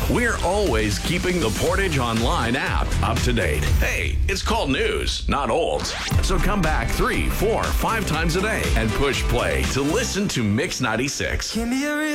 We're always keeping the Portage Online app up to date. Hey, it's called news, not olds. So come back 3, 4, 5 times a day and push play to listen to Mix 96. Give me a